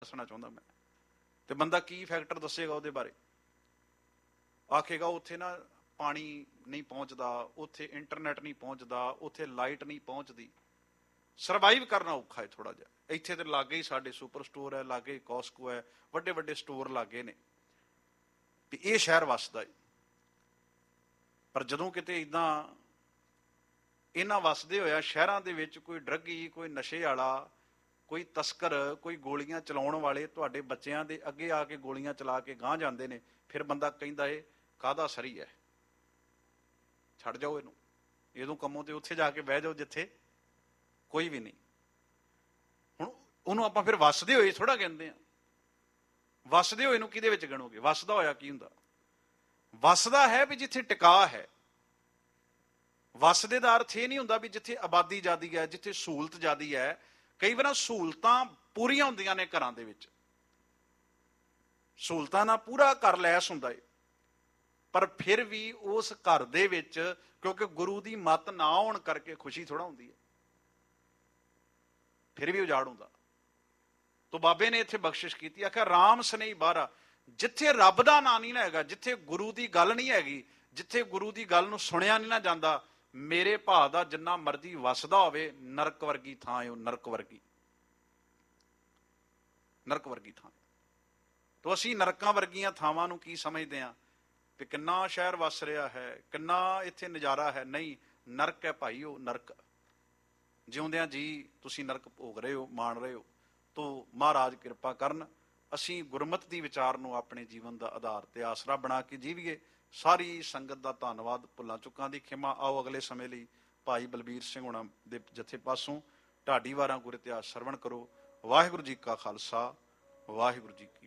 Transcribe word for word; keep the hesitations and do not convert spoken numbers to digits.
ਦੱਸਣਾ ਚਾਹੁੰਦਾ ਮੈਂ। ਤੇ ਬੰਦਾ ਕੀ ਫੈਕਟਰ ਦੱਸੇਗਾ ਉਹਦੇ ਬਾਰੇ? ਆਖੇਗਾ ਉੱਥੇ ਨਾ ਪਾਣੀ ਨਹੀਂ ਪਹੁੰਚਦਾ, ਉੱਥੇ ਇੰਟਰਨੈਟ ਨਹੀਂ ਪਹੁੰਚਦਾ, ਉੱਥੇ ਲਾਈਟ ਨਹੀਂ ਪਹੁੰਚਦੀ। ਸਰਵਾਈਵ ਕਰਨਾ ਔਖਾ ਹੈ ਥੋੜਾ ਜਿਹਾ। ਇੱਥੇ ਤੇ ਲਾਗੇ ਹੀ ਸਾਡੇ ਸੁਪਰ ਸਟੋਰ ਹੈ, ਲਾਗੇ ਕੋਸਕੋ ਹੈ, ਵੱਡੇ ਵੱਡੇ ਸਟੋਰ ਲਾਗੇ ਨੇ, ਵੀ ਇਹ ਸ਼ਹਿਰ ਵੱਸਦਾ ਹੈ। ਪਰ ਜਦੋਂ ਕਿਤੇ ਇੱਦਾਂ ਇਹਨਾਂ ਵੱਸਦੇ ਹੋਇਆ ਸ਼ਹਿਰਾਂ ਦੇ ਵਿੱਚ ਕੋਈ ਡਰੱਗੀ, ਕੋਈ ਨਸ਼ੇ ਵਾਲਾ, ਕੋਈ ਤਸਕਰ, ਕੋਈ ਗੋਲੀਆਂ ਚਲਾਉਣ ਵਾਲੇ ਤੁਹਾਡੇ ਬੱਚਿਆਂ ਦੇ ਅੱਗੇ ਆ ਕੇ ਗੋਲੀਆਂ ਚਲਾ ਕੇ ਗਾਂਹ ਜਾਂਦੇ ਨੇ, ਫਿਰ ਬੰਦਾ ਕਹਿੰਦਾ ਇਹ ਕਾਹਦਾ ਸਰੀ ਹੈ, ਛੱਡ ਜਾਓ ਇਹਨੂੰ, ਇਹਦੋਂ ਕੰਮੋਂ ਤੇ ਉੱਥੇ ਜਾ ਕੇ ਬਹਿ ਜਾਓ ਜਿੱਥੇ ਕੋਈ ਵੀ ਨਹੀਂ। ਹੁਣ ਉਹਨੂੰ ਆਪਾਂ ਫਿਰ ਵੱਸਦੇ ਹੋਏ ਥੋੜਾ ਕਹਿੰਦੇ ਆ। ਵੱਸਦੇ ਹੋਏ ਨੂੰ ਕਿਹਦੇ ਵਿੱਚ ਗਣੋਗੇ? ਵੱਸਦਾ ਹੋਇਆ ਕੀ ਹੁੰਦਾ? ਵੱਸਦਾ ਹੈ ਵੀ ਜਿੱਥੇ ਟਿਕਾ ਹੈ। ਵੱਸਦੇ ਦਾ ਅਰਥ ਇਹ ਨਹੀਂ ਹੁੰਦਾ ਵੀ ਜਿੱਥੇ ਆਬਾਦੀ ਜ਼ਿਆਦੀ ਹੈ, ਜਿੱਥੇ ਸਹੂਲਤ ਜ਼ਿਆਦੀ ਹੈ। ਕਈ ਵਾਰ ਸਹੂਲਤਾਂ ਪੂਰੀਆਂ ਹੁੰਦੀਆਂ ਨੇ ਘਰਾਂ ਦੇ ਵਿੱਚ, ਸਹੂਲਤਾਂ ਨਾਲ ਪੂਰਾ ਘਰ ਲੈਸ ਹੁੰਦਾ ਏ, ਪਰ ਫਿਰ ਵੀ ਉਸ ਘਰ ਦੇ ਵਿੱਚ ਕਿਉਂਕਿ ਗੁਰੂ ਦੀ ਮੱਤ ਨਾ ਆਉਣ ਕਰਕੇ ਖੁਸ਼ੀ ਥੋੜਾ ਹੁੰਦੀ ਹੈ, ਫਿਰ ਵੀ ਉਜਾੜ ਹੁੰਦਾ। ਤੋ ਬਾਬੇ ਨੇ ਇੱਥੇ ਬਖਸ਼ਿਸ਼ ਕੀਤੀ, ਆਖਿਆ ਰਾਮ ਸਨੇਹੀ ਬਾਹਰਾ। ਜਿੱਥੇ ਰੱਬ ਦਾ ਨਾਂ ਨਹੀਂ ਨਾ ਹੈਗਾ, ਜਿੱਥੇ ਗੁਰੂ ਦੀ ਗੱਲ ਨਹੀਂ ਹੈਗੀ, ਜਿੱਥੇ ਗੁਰੂ ਦੀ ਗੱਲ ਨੂੰ ਸੁਣਿਆ ਨਹੀਂ ਨਾ ਜਾਂਦਾ, ਮੇਰੇ ਭਾ ਦਾ ਜਿੰਨਾ ਮਰਜ਼ੀ ਵਸਦਾ ਹੋਵੇ, ਨਰਕ ਵਰਗੀ ਥਾਂ ਹੈ ਉਹ, ਨਰਕ ਵਰਗੀ, ਨਰਕ ਵਰਗੀ ਥਾਂ। ਤੋ ਅਸੀਂ ਨਰਕਾਂ ਵਰਗੀਆਂ ਥਾਵਾਂ ਨੂੰ ਕੀ ਸਮਝਦੇ ਹਾਂ ਕਿ ਕਿੰਨਾ ਸ਼ਹਿਰ ਵਸ ਰਿਹਾ ਹੈ, ਕਿੰਨਾ ਇੱਥੇ ਨਜ਼ਾਰਾ ਹੈ। ਨਹੀਂ, ਨਰਕ ਹੈ ਭਾਈ ਉਹ, ਨਰਕ। ਜਿਉਂਦਿਆਂ ਜੀ ਤੁਸੀਂ ਨਰਕ ਭੋਗ ਰਹੇ ਹੋ, ਮਾਣ ਰਹੇ ਹੋ। ਤੋ ਮਹਾਰਾਜ ਕਿਰਪਾ ਕਰਨ ਅਸੀਂ ਗੁਰਮਤਿ ਦੀ ਵਿਚਾਰ ਨੂੰ ਆਪਣੇ ਜੀਵਨ ਦਾ ਆਧਾਰ ਤੇ ਆਸਰਾ ਬਣਾ ਕੇ ਜੀਵੀਏ। ਸਾਰੀ ਸੰਗਤ ਦਾ ਧੰਨਵਾਦ, ਭੁੱਲਾਂ ਚੁੱਕਾਂ ਦੀ ਖਿਮਾ। ਆਓ ਅਗਲੇ ਸਮੇਂ ਲਈ ਭਾਈ ਬਲਬੀਰ ਸਿੰਘ ਹੋਣਾ ਦੇ ਜਥੇ ਪਾਸੋਂ ਢਾਡੀ ਵਾਰਾਂ ਗੁਰ ਇਤਿਹਾਸ ਸਰਵਣ ਕਰੋ। ਵਾਹਿਗੁਰੂ ਜੀ ਕਾ ਖਾਲਸਾ, ਵਾਹਿਗੁਰੂ ਜੀ ਕੀ